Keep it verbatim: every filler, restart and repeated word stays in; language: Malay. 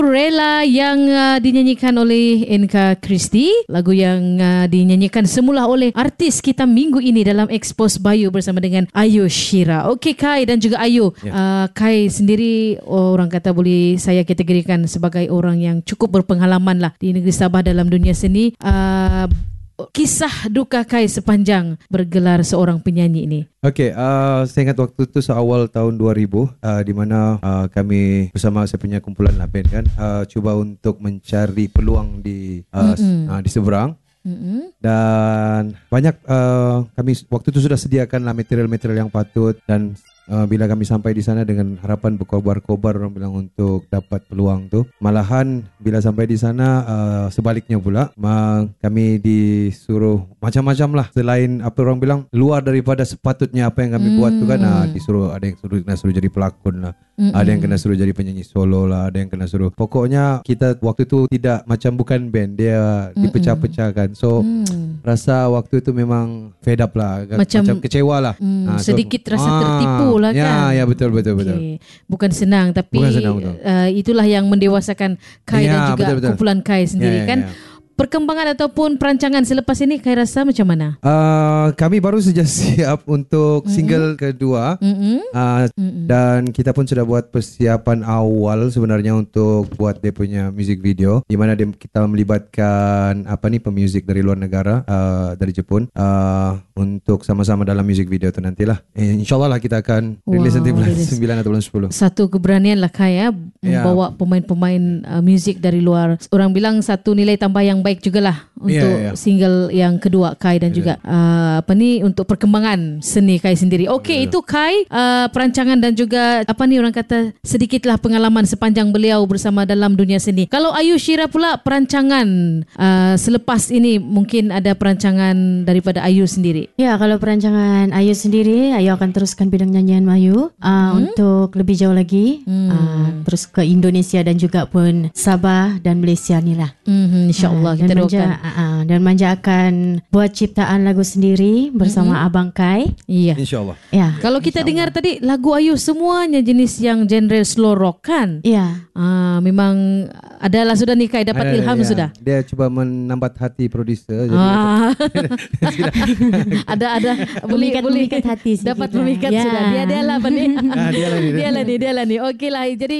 Rela yang uh, dinyanyikan oleh Enka Christie, lagu yang uh, dinyanyikan semula oleh artis kita minggu ini dalam Expose Bayu bersama dengan Ayu Shira. Okey Kai dan juga Ayu, yeah. uh, Kai sendiri orang kata boleh saya kategorikan sebagai orang yang cukup berpengalaman lah di negeri Sabah dalam dunia seni. Uh, kisah duka Kai sepanjang bergelar seorang penyanyi ini. Okey, uh, saya ingat waktu tu seawal tahun dua ribu, uh, di mana uh, kami bersama saya punya kumpulan lah band kan, uh, cuba untuk mencari peluang di uh, mm-hmm. uh, di seberang. Mm-hmm. Dan banyak uh, kami waktu tu sudah sediakan lah material-material yang patut, dan Uh, bila kami sampai di sana dengan harapan berkobar-kobar orang bilang untuk dapat peluang tu, malahan bila sampai di sana uh, sebaliknya pula, uh, kami disuruh macam-macam lah, selain apa orang bilang luar daripada sepatutnya apa yang kami mm. buat tu kan. uh, disuruh ada yang suruh kena suruh jadi pelakon lah, mm-hmm. ada yang kena suruh jadi penyanyi solo lah, ada yang kena suruh, pokoknya kita waktu tu tidak macam bukan band, dia mm-hmm. dipecah-pecahkan. So mm. rasa waktu itu memang fed up lah, macam, macam kecewa lah, mm, uh, so, sedikit rasa ah, tertipu lah ya, kan. Ya betul betul betul. Okay. Bukan senang, tapi Bukan senang, uh, itulah yang mendewasakan Kai ya, dan juga betul, betul. kumpulan Kai sendiri ya, ya, kan. Ya. Perkembangan ataupun perancangan selepas ini Kai rasa macam mana? Uh, kami baru saja siap untuk mm-hmm. single kedua, mm-hmm. Uh, mm-hmm. dan kita pun sudah buat persiapan awal sebenarnya untuk buat dia punya music video, di mana dia, kita melibatkan apa ni pemuzik dari luar negara, uh, dari Jepun, uh, untuk sama-sama dalam music video tu nantilah. Eh, InsyaAllah lah kita akan wow, release nanti bulan sembilan atau bulan sepuluh. Satu keberanian lah Kai ya, membawa yeah. pemain-pemain uh, music dari luar. Orang bilang satu nilai tambah yang baik jugalah untuk yeah, yeah. single yang kedua Kai, dan yeah. juga uh, apa ni untuk perkembangan seni Kai sendiri. Okey, yeah. itu Kai uh, perancangan dan juga apa ni orang kata sedikitlah pengalaman sepanjang beliau bersama dalam dunia seni. Kalau Ayu Shira pula perancangan uh, selepas ini, mungkin ada perancangan daripada Ayu sendiri. Ya, kalau perancangan Ayu sendiri, Ayu akan teruskan bidang nyanyian Melayu uh, hmm. untuk lebih jauh lagi, hmm. uh, terus ke Indonesia dan juga pun Sabah dan Malaysia ni lah. Hmm, InsyaAllah. Uh, dan manja, uh, dan Manja akan buat ciptaan lagu sendiri bersama mm-hmm. Abang Kai. Iya. InsyaAllah. Ya. Kalau kita dengar tadi lagu Ayu semuanya jenis yang genre slow rock kan? Iya. Ah, memang adalah sudah nih Kai dapat ada, ilham ya. Sudah. Dia cuba menambat hati produser. Ah. ada ada memikat, memikat hati dapat memikat ya. Sudah. Dia dia lah ni. Dia lah ni, dia lah ni. Okeylah. Jadi